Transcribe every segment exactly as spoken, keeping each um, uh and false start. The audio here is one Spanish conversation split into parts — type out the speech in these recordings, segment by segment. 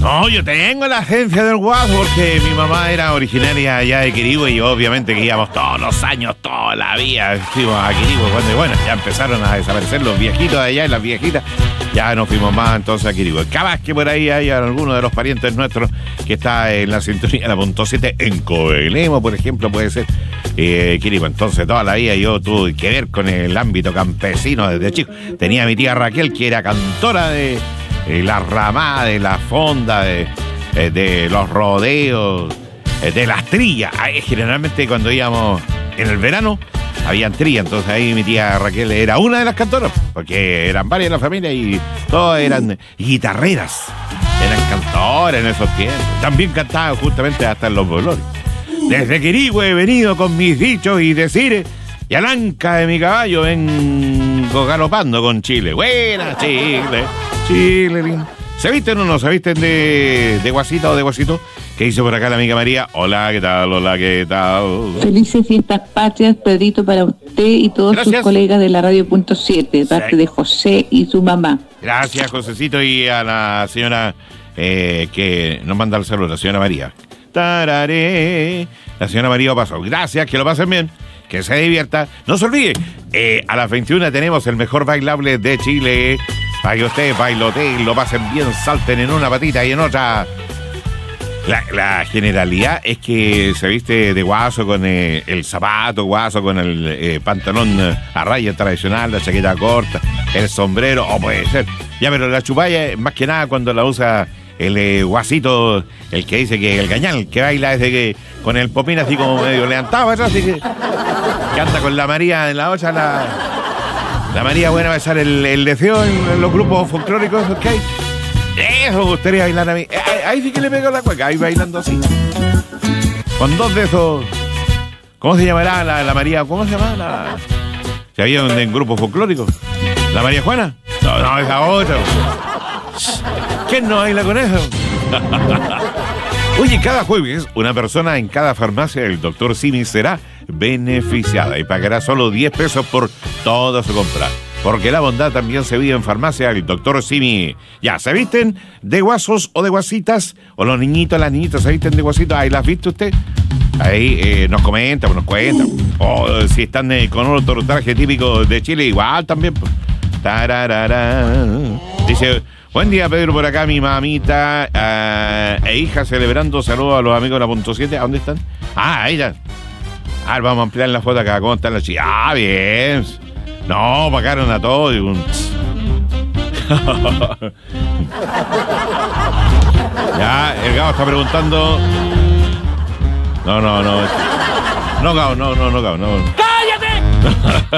No, yo tengo la agencia del guaso porque mi mamá era originaria allá de Quirigüe y obviamente que íbamos todos los años, toda la vida, fuimos a Quirigüe cuando, bueno, ya empezaron a desaparecer los viejitos de allá y las viejitas, ya no fuimos más entonces a Quirigüe. Capaz que por ahí hay alguno de los parientes nuestros que está en la sintonía de la punto siete, en Coelemo, por ejemplo, puede ser eh, Quirigüe. Entonces toda la vida yo tuve que ver con el ámbito campesino desde chico. Tenía a mi tía Raquel que era cantora de... Eh, la ramada, de la fonda, de, eh, de los rodeos, eh, de las trillas. Ahí, generalmente cuando íbamos en el verano, habían trillas. Entonces ahí mi tía Raquel era una de las cantoras, porque eran varias la familia y todas eran guitarreras. Eran cantoras en esos tiempos. También cantaban justamente hasta en los bolores. Desde Quirigüe he venido con mis dichos y decires, y al anca de mi caballo vengo galopando con Chile. Buena Chile. Chile, ¿se visten o no? ¿Se visten de, de guasita o de guasito? ¿Qué dice por acá la amiga María? Hola, ¿qué tal? Hola, ¿qué tal? Felices fiestas patrias, Pedrito, para usted y todos Gracias. sus colegas de la radio punto siete, de parte Sí. de José y su mamá. Gracias, Josecito, y a la señora eh, que nos manda el saludo, la señora María. Tararé. La señora María pasó. Gracias, que lo pasen bien, que se divierta. No se olvide, eh, a las veintiuna tenemos el mejor bailable de Chile. Para que ustedes bailoteen, lo pasen bien, salten en una patita y en otra. La, la generalidad es que se viste de guaso con eh, el zapato guaso, con el eh, pantalón a rayas tradicional, la chaqueta corta, el sombrero, o puede ser. Ya, pero la chupalla, más que nada cuando la usa el eh, guasito, el que dice que el gañán, que baila desde que con el popín así como medio levantado, ¿verdad? Así que, que anda con la María en la olla, la... La María buena va a besar el, el deseo en, en los grupos folclóricos, ¿ok? Eso me gustaría bailar a mí. Eh, ahí sí que le pego la cueca, ahí bailando así. Con dos de esos. ¿Cómo se llamará la, la María? ¿Cómo se llama? La... ¿Se había en, en grupos folclóricos? ¿La María Juana? No, no, esa otra. ¿Quién no baila con eso? Oye, cada jueves, una persona en cada farmacia del doctor Simi será beneficiada y pagará solo diez pesos por toda su compra. Porque la bondad también se vive en farmacia del doctor Simi. Ya, ¿se visten de guasos o de guasitas? O los niñitos, las niñitas, ¿se visten de guasitos? ¿Ahí las viste usted? Ahí eh, nos comenta, nos cuenta. O si están eh, con otro traje típico de Chile, igual también. Pues. Tararara. Dice... Buen día, Pedro, por acá, mi mamita uh, e hija celebrando. Saludos a los amigos de la punto siete. ¿A dónde están? Ah, ahí están. A ver, vamos a ampliar la foto acá. ¿Cómo están las chicas? Ah, bien. No, pagaron a todos. Ya, el Gabo está preguntando. No, no, no. No, Gabo, no, no, no, Gabo, no. ¡Cállate!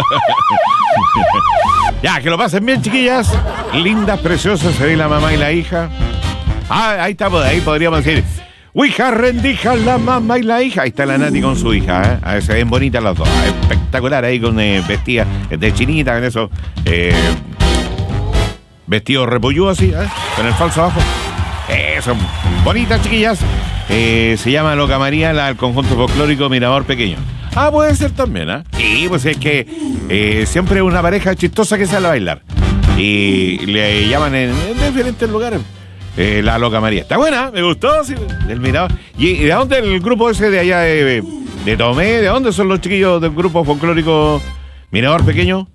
Ya, que lo pasen bien, chiquillas. Lindas, preciosas, se ve la mamá y la hija. Ah, ahí estamos, ahí podríamos decir. Ouija, rendija, la mamá y la hija. Ahí está la Nati con su hija, ¿eh? A ver, se ven bonitas las dos. Espectacular ahí con eh, vestidas de chinita, con eso. Eh, vestido repolludo así, ¿eh? Con el falso abajo. Eso, bonitas, chiquillas. Eh, se llama Loca María, la del conjunto folclórico Mirador Pequeño. Ah, puede ser también, ¿ah? ¿eh? Sí, pues es que eh, siempre es una pareja chistosa que sale a bailar. Y le llaman en, en diferentes lugares. Eh, la Loca María. Está buena, me gustó, sí, del Mirador. ¿Y de dónde el grupo ese de allá de, de Tomé? ¿De dónde son los chiquillos del grupo folclórico Mirador Pequeño?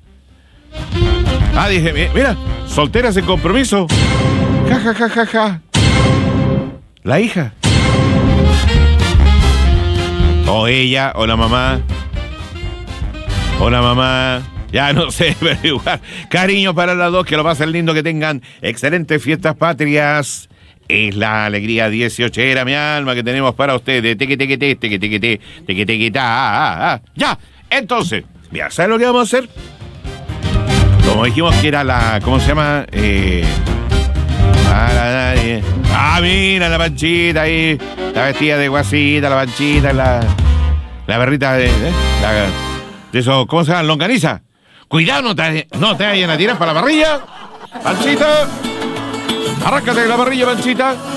Ah, dije, mira, solteras en compromiso. Ja, ja, ja, ja, ja. La hija. O ella, o la mamá. O la mamá. Ya no sé, pero igual. Cariño para las dos, que lo pasen lindo, que tengan excelentes fiestas patrias. Es la alegría dieciochera, mi alma, que tenemos para ustedes. Teque, teque, teque, teque, teque, teque, teque, teque, ta, ah, ah. Ya, entonces, ya, ¿sabes lo que vamos a hacer? Como dijimos que era la, ¿cómo se llama? Eh... Ah, mira la Panchita ahí. Está vestida de guasita, la Panchita, la, la berrita de, de, la, de eso, ¿cómo se llama? Longaniza. Cuidado, no te, no te vayan a tirar para la parrilla. Panchita. Arráncate de la parrilla, Panchita.